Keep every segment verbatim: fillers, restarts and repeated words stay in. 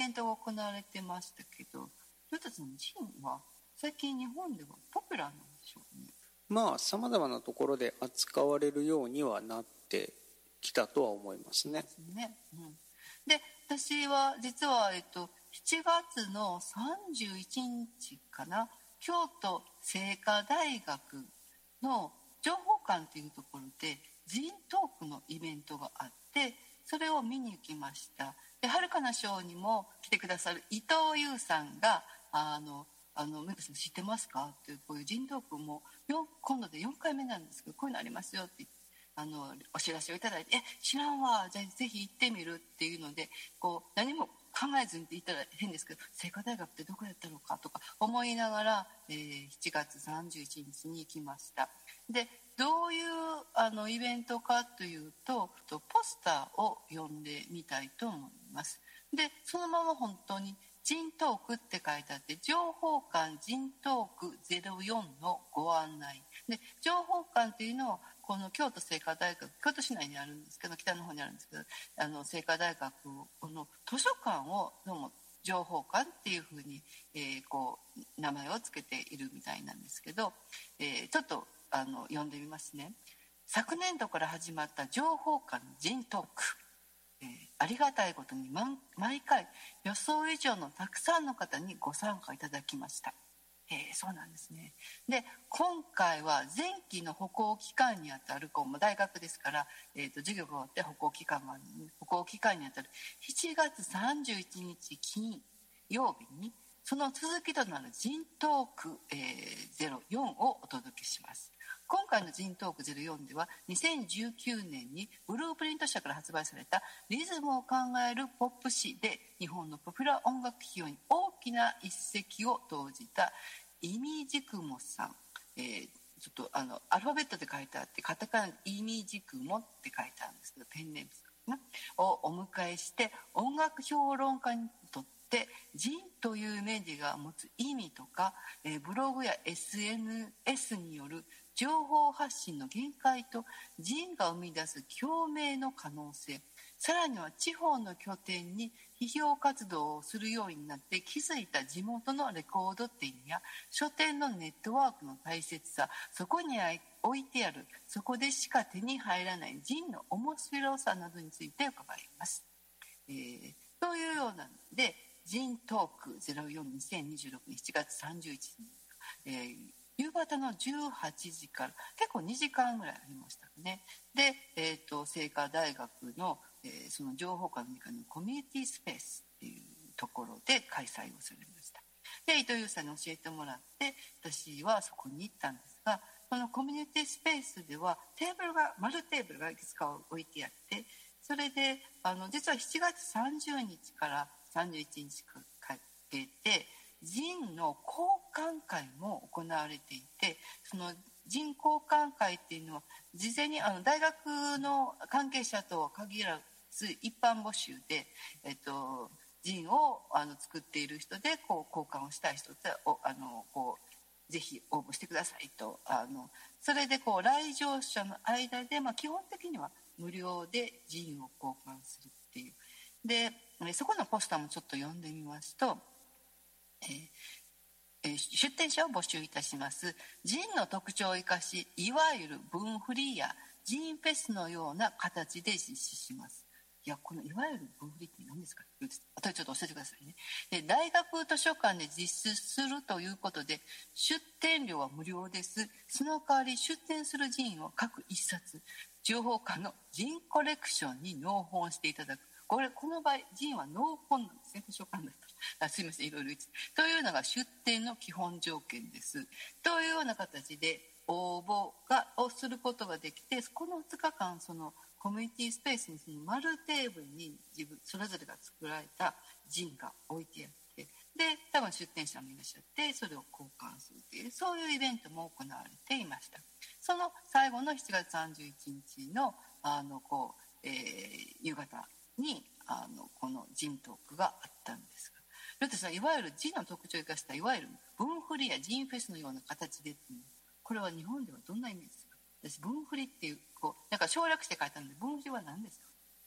ベントが行われてましたけど、ヨタさん、ジンは最近日本ではポピュラーなんでしょうね。 まあさまざまなところで扱われるようにはなってきたとは思いますね。 ですね、うん、で私は実は、えっと、しちがつのさんじゅういちにちかな、京都精華大学の情報館というところでジントークのイベントがあって、それを見に行きました。で、はるかなショーにも来てくださる伊藤優さんがあのあのメイクさん知ってますかっていう、こういうジントークも今度でよんかいめなんですけど、こういうのありますよってあのお知らせをいただいて、え知らんわ、じゃあぜひ行ってみるっていうので、こう何も考えずに言ったら変ですけど、清華大学ってどこやったのかとか思いながら、えー、しちがつさんじゅういちにちに行きました。で、どういうあのイベントかというと、ポスターを読んでみたいと思います。で、そのまま本当にジントークって書いてあって、情報館ジントークゼロよんのご案内で、情報館っていうのはこの京都精華大学、京都市内にあるんですけど、北の方にあるんですけど、あの精華大学の図書館をどうも情報館っていうふうに、えー、こう名前をつけているみたいなんですけど、えー、ちょっとあの読んでみますね。昨年度から始まった情報館ジントーク、えー、ありがたいことに毎回予想以上のたくさんの方にご参加いただきました。えー、そうなんですね。で、今回は前期の歩行期間にあたる、こう大学ですから、えーと、授業が終わって歩行期間があるのに、歩行期間にあたるしちがつさんじゅういちにち金曜日にその続きとなるジントーク、えー、ゼロよんをお届けします。今回のジントークゼロよんではにせんじゅうきゅうねんにブループリント社から発売されたリズムを考えるポップ誌で日本のポピュラー音楽企業に大きな一石を投じたイミジクモさん、えー、ちょっとあのアルファベットで書いてあって、カタカナイミジクモって書いてあるんですけど、ペンネームかなをお迎えして、音楽評論家にとってジンというメディアが持つ意味とか、えー、ブログや エスエヌエス による情報発信の限界とジンが生み出す共鳴の可能性、さらには地方の拠点に批評活動をするようになって気づいた地元のレコード店や書店のネットワークの大切さ、そこに置いてあるそこでしか手に入らないジンの面白さなどについて伺います。えー、というようなので、ジントークゼロよんにせんにじゅうろくねんしちがつさんじゅういちにち、えー、夕方のじゅうはちじから結構にじかんぐらいありましたね。で、えーと、清華大学の、えー、その情報館の中のコミュニティスペースっていうところで開催をされました。で、伊藤優さんに教えてもらって私はそこに行ったんですが、このコミュニティスペースではテーブルが丸テーブルがいくつか置いてあって、それであの実はしちがつさんじゅうにちからさんじゅういちにちかけてジンの交換会も行われていて、そのジン交換会っていうのは事前にあの大学の関係者とは限らず一般募集で、えっと、ジンをあの作っている人でこう交換をしたい人っておあのこうぜひ応募してくださいと、あのそれでこう来場者の間で、まあ、基本的には無料でジンを交換するっていうで、そこのポスターもちょっと読んでみますと、えーえー、出展者を募集いたします。ジンの特徴を生かし、いわゆる分振りやジンフェスのような形で実施します。いや、このいわゆる分振りって何ですか？あとちょっと教えてくださいね。で、大学図書館で実施するということで、出展料は無料です。その代わり出展するジンを各一冊、情報館のジンコレクションに納本していただく。これこの場合ジンは納本なんですね。図書館だったらあすいません、いろいろ言ってというのが出展の基本条件です。というような形で応募がをすることができて、このふつかかんそのコミュニティスペースにその丸テーブルに自分それぞれが作られたジンが置いてあって、で多分出展者もいらっしゃってそれを交換するというそういうイベントも行われていました。その最後のしちがつさんじゅういちにちのあのこう、えー、夕方にあのこのジントークがあったんですが、だってさ、いわゆるジンの特徴を生かしたいわゆる分振りやジンフェスのような形で、これは日本ではどんなイメージですか？私分振りっていうこうなんか省略して書いたので、分振りは何ですか？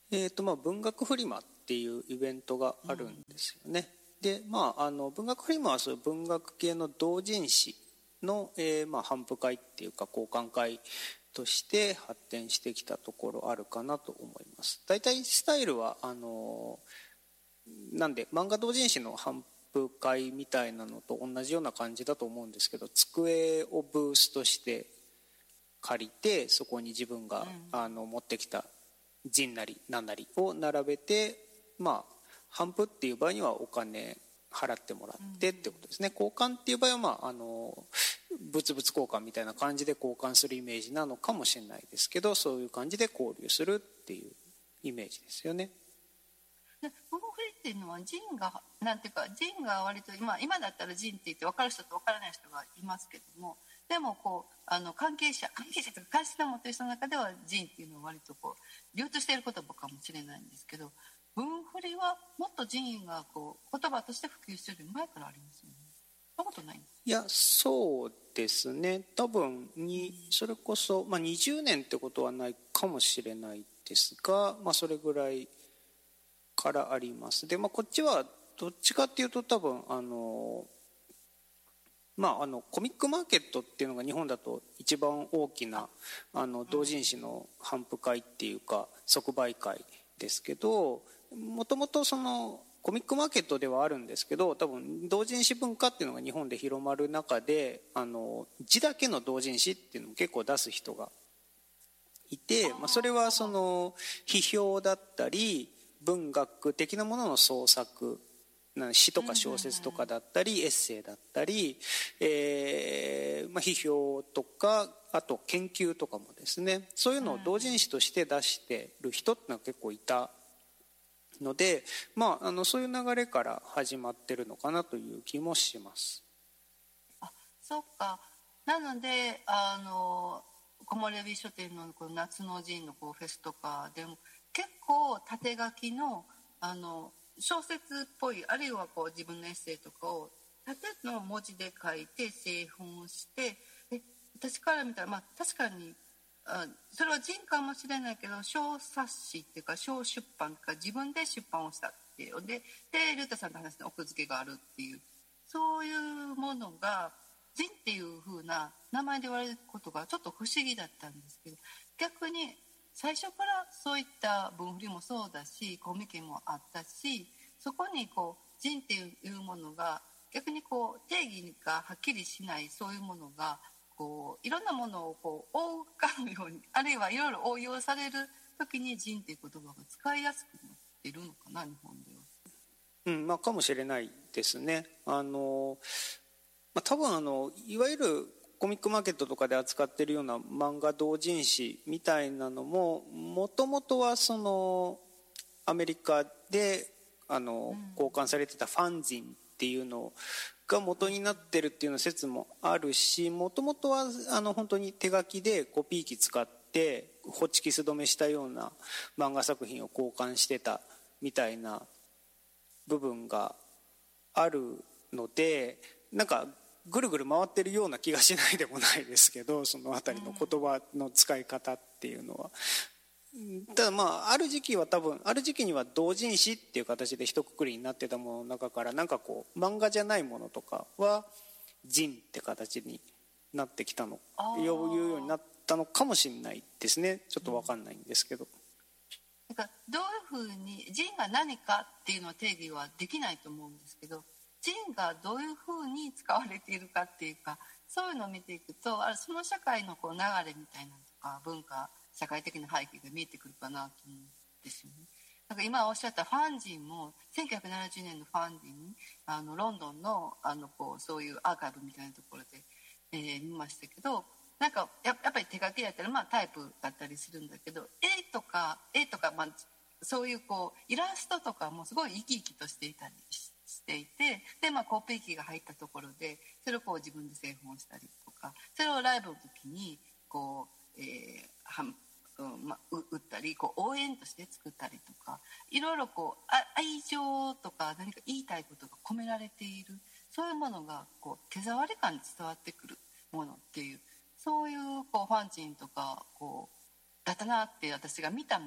えーとまあ、文学フリマっていうイベントがあるんですよね、うん、で、まあ、あの文学フリマはそういう文学系の同人誌の、えーまあ、頒布会っていうか交換会として発展してきたところあるかなと思います。だいたいスタイルはあのなんで漫画同人誌の頒布会みたいなのと同じような感じだと思うんですけど、机をブースとして借りてそこに自分が、うん、あの持ってきたジンなり何なりを並べて、まあ頒布っていう場合にはお金払ってもらってってことですね。交換っていう場合は、まあ、あの物々交換みたいな感じで交換するイメージなのかもしれないですけど、そういう感じで交流するっていうイメージですよね。 文学フリっていうのはジンがなんていうか、ジンが割と今今だったらジンって言って分かる人と分からない人がいますけども、でもこうあの関係者関係者とか関心を持っている人の中ではジンっていうのは割とこう流通している言葉かもしれないんですけど、文振りはもっとジンがこう言葉として普及している前からありますよね。そんなことないんですか？ いや、そうですね。多分にそれこそ、まあ、にじゅうねんってことはないかもしれないですが、まあ、それぐらいからあります。で、まあ、こっちはどっちかっていうと多分あのまあ、あのコミックマーケットっていうのが日本だと一番大きなあの同人誌の頒布会っていうか即売会ですけど、もともとそのコミックマーケットではあるんですけど、多分同人誌文化っていうのが日本で広まる中で、あの字だけの同人誌っていうのも結構出す人がいて、まあ、それはその批評だったり文学的なものの創作、詩とか小説とかだったりエッセイだったり、えーまあ、批評とかあと研究とかもですね、そういうのを同人誌として出してる人ってのは結構いたので、まあ、あのそういう流れから始まってるのかなという気もします。 あ、そうか。なのであの木漏れ日書店のこの夏の陣のこうフェスとかでも結構縦書きのあの小説っぽい、あるいはこう自分のエッセイとかを縦の文字で書いて製本して、で私から見たら、まあ、確かにあそれは人かもしれないけど小冊子っていうか小出版か自分で出版をしたっていうで、で竜太さんの話の奥付けがあるっていう、そういうものが人っていう風な名前で言われることがちょっと不思議だったんですけど、逆に最初からそういった文振りもそうだしコミケもあったし、そこにこう人っていうものが逆にこう定義がはっきりしない、そういうものがこういろんなものをこう覆うかのように、あるいはいろいろ応用される時に人っていう言葉が使いやすくなっているのかな、日本では。 うんまあ、かもしれないですね。あの、まあ、多分あのいわゆるコミックマーケットとかで扱っているような漫画同人誌みたいなのももともとはそのアメリカであの交換されてたファンジンっていうのが元になってるっていうの説もあるし、もともとはあの本当に手書きでコピー機使ってホチキス止めしたような漫画作品を交換してたみたいな部分があるので、なんかぐるぐる回ってるような気がしないでもないですけど、そのあたりの言葉の使い方っていうのは。ただまあある時期は多分ある時期には同人誌っていう形で一括りになってたものの中から、なんかこう漫画じゃないものとかは人って形になってきたのいうようになったのかもしれないですね。ちょっと分かんないんですけど、 だからどういうふうに人が何かっていうのは定義はできないと思うんですけど、人がどういうふうに使われているかっていうか、そういうのを見ていくと、あれその社会のこう流れみたいなのとか文化社会的な背景が見えてくるかなと思うんですよね。なんか今おっしゃったファンジンもせんきゅうひゃくななじゅうねんのファンジン、あのロンドン の, あのこうそういうアーカイブみたいなところで、えー、見ましたけど、なんか や, やっぱり手書きだったらまあタイプだったりするんだけど、絵とか絵とか、まあ、そういうこうイラストとかもすごい生き生きとしていたりしていて、で、まあ、コピー機が入ったところでそれをこう自分で製本したりとか、それをライブの時にこう、えーはうんまあ、売ったりこう応援として作ったりとか、いろいろこう愛情とか何か言いたいことが込められている、そういうものがこう手触り感に伝わってくるものっていう、そういうこうファンチンとかこうだったなって私が見たものに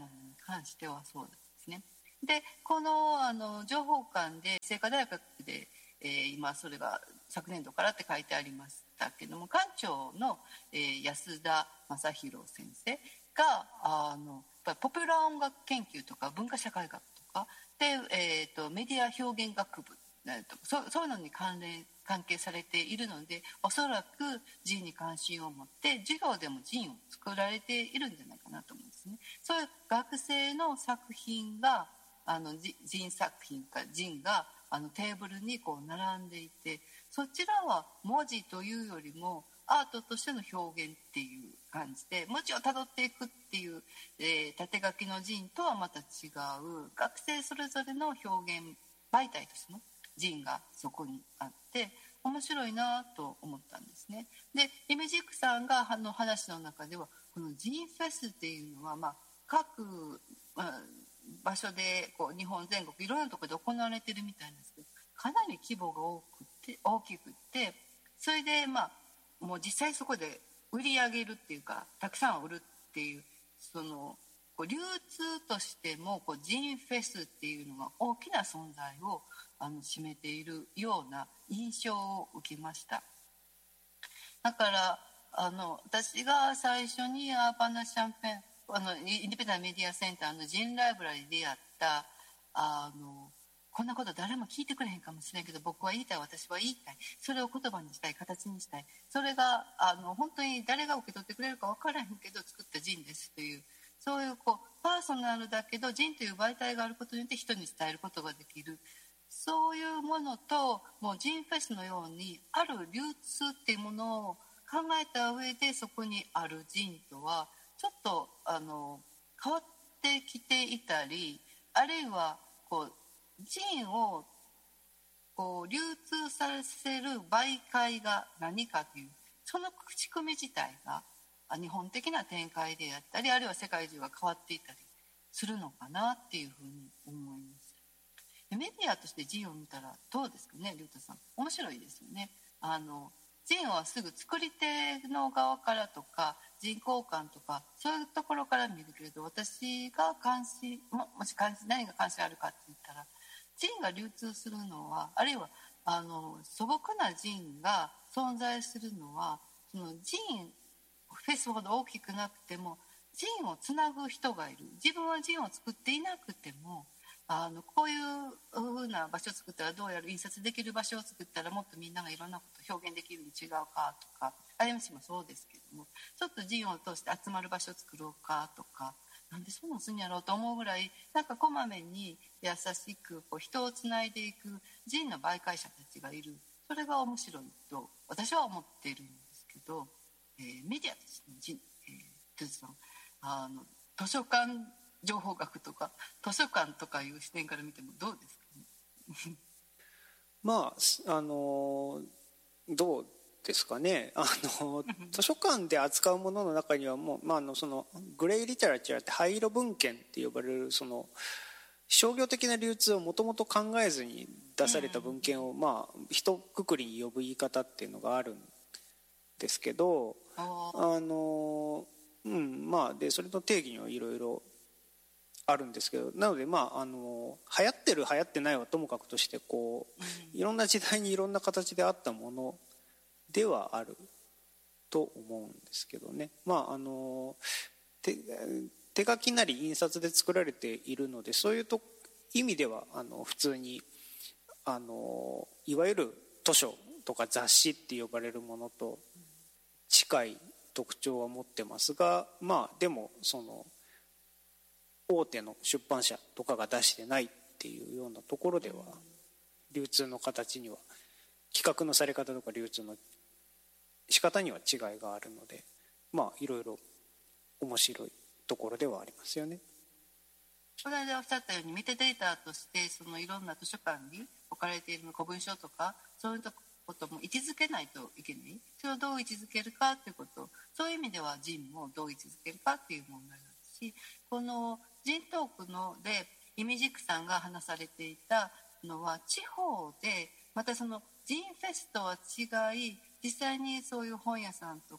関してはそうですね。でこのあの情報館で清華大学で、えー、今それが昨年度からって書いてありましたけども、館長の、えー、安田正弘先生があのやっぱりポピュラー音楽研究とか文化社会学とかで、えー、とメディア表現学部そそういうのに関連関係されているので、おそらくジンに関心を持って授業でもジンを作られているんじゃないかなと思うんですね。そういう学生の作品があのジン作品かジンがあのテーブルにこう並んでいて、そちらは文字というよりもアートとしての表現っていう感じで、文字をたどっていくっていう、えー、縦書きのジンとはまた違う学生それぞれの表現媒体としてのジンがそこにあって面白いなと思ったんですね。でイメジックさんがの話の中ではこのジンフェスっていうのは、まあ、各、まあ、場所でこう日本全国いろんなところで行われてるみたいなんですけど、かなり規模が大くて大きくってそれでまあもう実際そこで売り上げるっていうかたくさん売るっていうそのこう流通としてもこうジンフェスっていうのが大きな存在をあの占めているような印象を受けました。だからあの私が最初にアーバナ・シャンペンあのインディペンデントメディアセンターのジンライブラリでやったあのこんなこと誰も聞いてくれへんかもしれんけど僕は言いたい、私は言いたい、それを言葉にしたい、形にしたい、それがあの本当に誰が受け取ってくれるか分からへんけど作ったジンですという、そういうこうパーソナルだけどジンという媒体があることによって人に伝えることができる、そういうものともうジンフェスのようにある流通っていうものを考えた上でそこにあるジンとはちょっとあの変わってきていたり、あるいはこうジンをこう流通させる媒介が何かというその仕組み自体が日本的な展開であったり、あるいは世界中が変わっていたりするのかなっていうふうに思います。メディアとしてジンを見たらどうですかね、龍太さん。面白いですよね。あのジンはすぐ作り手の側からとか人交換とかそういうところから見るけれど、私が関心 も, もし関心何が関心あるかって言ったら、ジンが流通するのはあるいはあの素朴なジンが存在するのはそのジンフェスほど大きくなくてもジンをつなぐ人がいる、自分はジンを作っていなくてもあのこういう風な場所を作ったらどうやる、印刷できる場所を作ったらもっとみんながいろんなことを表現できるに違うかとか、 アイエムシー もそうですけども、ちょっとジンを通して集まる場所を作ろうかとか、なんでそんなんすんやろうと思うぐらいなんかこまめに優しくこう人をつないでいくジンの媒介者たちがいる、それが面白いと私は思っているんですけど、えー、メディアとしてのジン、えー、トゥーズさんあの図書館情報学とか図書館とかいう視点から見てもどうですかね。 まああのどうですかね、あの図書館で扱うものの中にはもう、まあ、あのそのグレーリテラチャーって灰色文献って呼ばれるその商業的な流通をもともと考えずに出された文献を、まあ一括りに呼ぶ言い方っていうのがあるんですけど、あのうんまあでそれの定義にはいろいろあるんですけど、なのでまああの流行ってる流行ってないはともかくとしてこういろんな時代にいろんな形であったものではあると思うんですけどね。まああの手手書きなり印刷で作られているので、そういうと意味ではあの普通にあのいわゆる図書とか雑誌って呼ばれるものと近い特徴は持ってますが、まあでもその大手の出版社とかが出してないっていうようなところでは流通の形には企画のされ方とか流通の仕方には違いがあるので、まあいろいろ面白いところではありますよね。 この間おっしゃったようにメタデータとしてそのいろんな図書館に置かれている古文書とかそういうことも位置づけないといけない、それをどう位置づけるかということ、そういう意味ではジンもどう位置づけるかという問題ですし、このジントークのでイミジックさんが話されていたのは地方でまたそのジンフェスとは違い実際にそういう本屋さんとか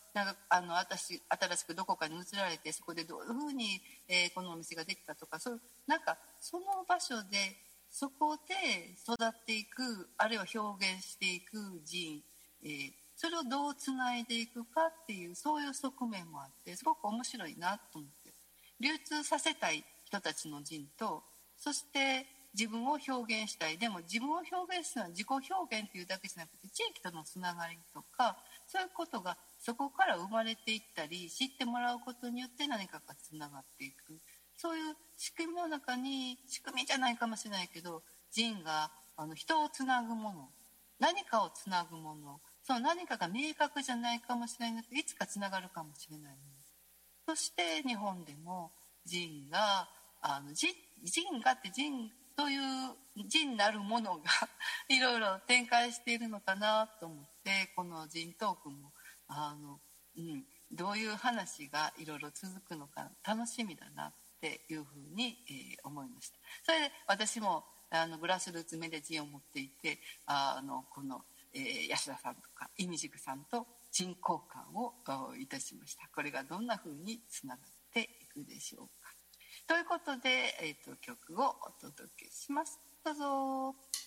なんかあの私新しくどこかに移られてそこでどういうふうに、えー、このお店ができたとか、そうなんかその場所でそこで育っていく、あるいは表現していく寺院、えー、それをどうつないでいくかっていう、そういう側面もあってすごく面白いなと思って、流通させたい人たちの寺と、そして自分を表現したい、でも自分を表現するのは自己表現というだけじゃなくて地域とのつながりとか、そういうことがそこから生まれていったり、知ってもらうことによって何かがつながっていく、そういう仕組みの中に、仕組みじゃないかもしれないけど、人があの人をつなぐもの、何かをつなぐもの、その何かが明確じゃないかもしれないけどいつかつながるかもしれないもの、そして日本でも人があの人がって人という人なるものがいろいろ展開しているのかなと思って、この人トークもあの、うん、どういう話がいろいろ続くのか楽しみだなっていうふうに、えー、思いました。それで私もあのグラスルーツメデジンを持っていて、あのこの、えー、安田さんとかイミジクさんと人交換をいたしました。これがどんなふうにつながっていくでしょうか。ということで、えーと、曲をお届けします。どうぞ。